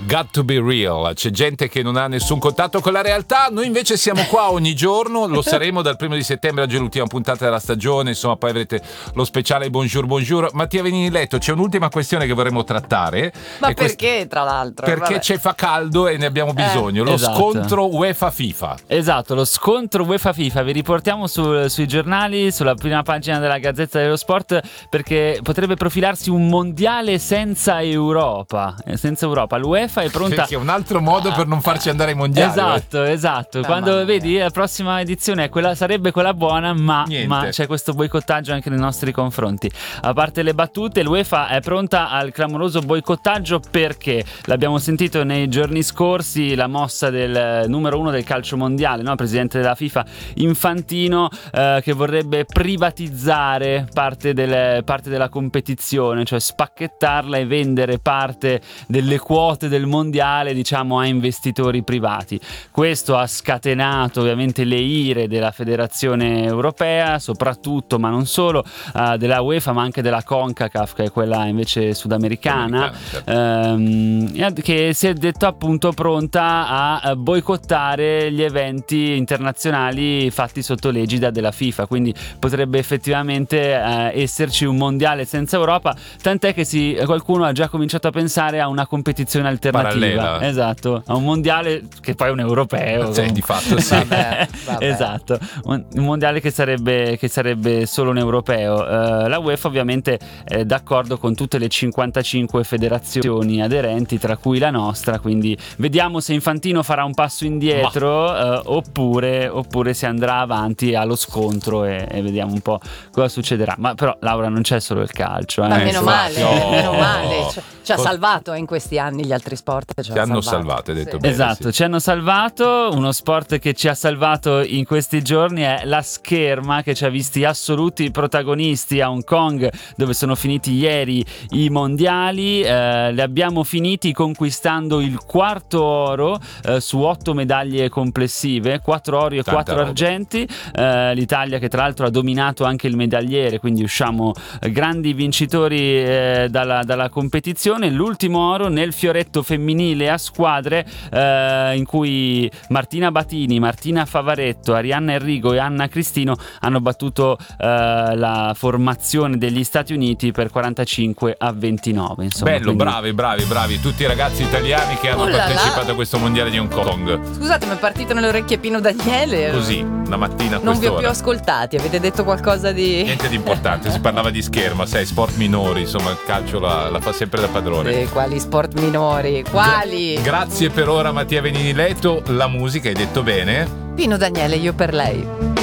Got to be real. C'è gente che non ha nessun contatto con la realtà, noi invece siamo qua ogni giorno, lo saremo dal 1 settembre, oggi è l'ultima puntata della stagione, insomma poi avrete lo speciale Bonjour. Mattia Venini Letto, c'è un'ultima questione che vorremmo trattare. Ma perché tra l'altro? Perché fa caldo e ne abbiamo bisogno, lo scontro UEFA-FIFA. Esatto, lo scontro UEFA-FIFA, vi riportiamo sui giornali, sulla prima pagina della Gazzetta dello Sport, perché potrebbe profilarsi un mondiale senza Europa. L'UEFA è pronta. Che è un altro modo per non farci andare ai mondiali. Esatto. Quando vedi la prossima edizione sarebbe quella buona, ma c'è questo boicottaggio anche nei nostri confronti. A parte le battute, l'UEFA è pronta al clamoroso boicottaggio perché l'abbiamo sentito nei giorni scorsi, la mossa del numero 1 del calcio mondiale, no? Presidente della FIFA Infantino, che vorrebbe privatizzare parte della competizione, cioè spacchettarla e vendere parte delle quote del mondiale, diciamo, a investitori privati. Questo ha scatenato ovviamente le ire della Federazione Europea, soprattutto, ma non solo, della UEFA, ma anche della CONCACAF, che è quella invece sudamericana, che si è detto appunto pronta a boicottare gli eventi internazionali fatti sotto l'egida della FIFA, quindi potrebbe effettivamente esserci un mondiale senza Europa, tant'è che qualcuno ha già cominciato a pensare a una competizione alternativa. Parallela. Esatto, a un mondiale che poi è un europeo. Di fatto sì. Vabbè. Esatto, un mondiale che sarebbe solo un europeo. La UEFA ovviamente è d'accordo con tutte le 55 federazioni aderenti, tra cui la nostra, quindi vediamo se Infantino farà un passo indietro oppure si andrà avanti allo scontro e vediamo un po' cosa succederà. Ma però, Laura, non c'è solo il calcio. Ma meno male. No. Ci ha salvato in questi anni gli altri sport. Ci hanno salvato, hai detto bene. Esatto, sì. ci hanno salvato. Uno sport che ci ha salvato in questi giorni è la scherma, che ci ha visti assoluti protagonisti a Hong Kong, dove sono finiti ieri i mondiali. Li abbiamo finiti conquistando il 4 oro su 8 medaglie complessive, 4 ori e 4 argenti. L'Italia, che tra l'altro ha dominato anche il medagliere, quindi usciamo grandi vincitori dalla competizione. L'ultimo oro nel fioretto femminile a squadre, in cui Martina Batini, Martina Favaretto, Arianna Enrico e Anna Cristino hanno battuto la formazione degli Stati Uniti per 45-29. Insomma, bello, quindi... bravi tutti i ragazzi italiani che hanno partecipato a questo mondiale di Hong Kong. Scusate, mi è partito nelle orecchie Pino Daniele. Così, la mattina a non vi ho quest'ora. più ascoltati, avete detto qualcosa di... Niente di importante, si parlava di scherma, sai, sport minori, insomma il calcio la fa sempre da padrone. Quali sport minori? Quali? Grazie per ora Mattia Venini Letto, la musica hai detto bene. Pino Daniele, io per lei.